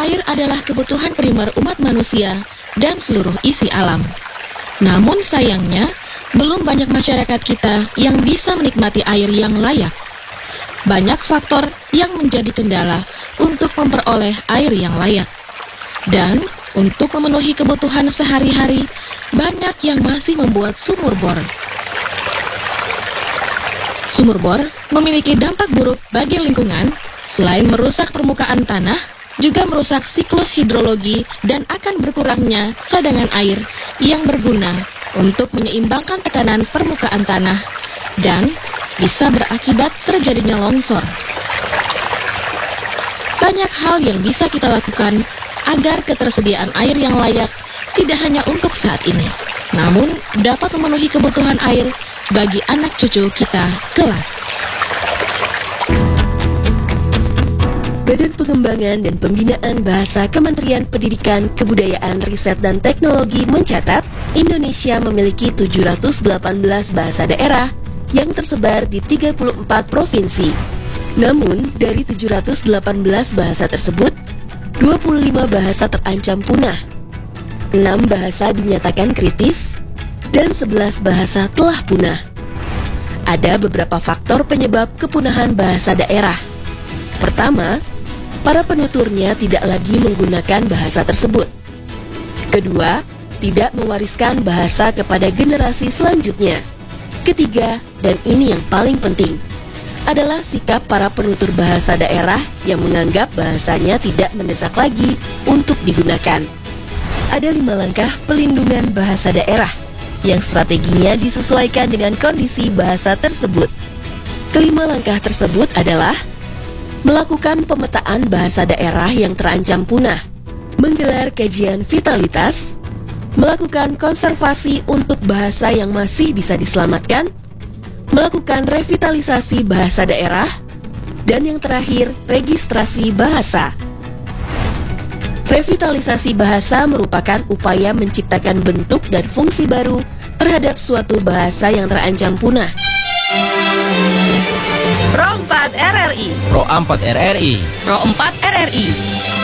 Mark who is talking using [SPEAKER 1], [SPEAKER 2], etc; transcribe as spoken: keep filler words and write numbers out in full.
[SPEAKER 1] Air adalah kebutuhan primer umat manusia dan seluruh isi alam. Namun sayangnya, belum banyak masyarakat kita yang bisa menikmati air yang layak. Banyak faktor yang menjadi kendala untuk memperoleh air yang layak. Dan untuk memenuhi kebutuhan sehari-hari, banyak yang masih membuat sumur bor. Sumur bor memiliki dampak buruk bagi lingkungan, selain merusak permukaan tanah, juga merusak siklus hidrologi dan akan berkurangnya cadangan air yang berguna untuk menyeimbangkan tekanan permukaan tanah dan bisa berakibat terjadinya longsor. Banyak hal yang bisa kita lakukan agar ketersediaan air yang layak tidak hanya untuk saat ini, namun dapat memenuhi kebutuhan air bagi anak cucu kita kelak.
[SPEAKER 2] Badan Pengembangan dan Pembinaan Bahasa Kementerian Pendidikan, Kebudayaan, Riset, dan Teknologi mencatat Indonesia memiliki tujuh ratus delapan belas bahasa daerah yang tersebar di tiga puluh empat provinsi. Namun, dari tujuh ratus delapan belas bahasa tersebut, dua puluh lima bahasa terancam punah, enam bahasa dinyatakan kritis, dan sebelas bahasa telah punah. Ada beberapa faktor penyebab kepunahan bahasa daerah. Pertama, para penuturnya tidak lagi menggunakan bahasa tersebut. Kedua, tidak mewariskan bahasa kepada generasi selanjutnya. Ketiga, dan ini yang paling penting, adalah sikap para penutur bahasa daerah yang menganggap bahasanya tidak mendesak lagi untuk digunakan. Ada lima langkah pelindungan bahasa daerah yang strateginya disesuaikan dengan kondisi bahasa tersebut. Kelima langkah tersebut adalah melakukan pemetaan bahasa daerah yang terancam punah, menggelar kajian vitalitas, melakukan konservasi untuk bahasa yang masih bisa diselamatkan, melakukan revitalisasi bahasa daerah, dan yang terakhir, registrasi bahasa. Revitalisasi bahasa merupakan upaya menciptakan bentuk dan fungsi baru terhadap suatu bahasa yang terancam punah.
[SPEAKER 3] Pro empat R R I
[SPEAKER 4] Pro empat R R I
[SPEAKER 1] Pro empat R R I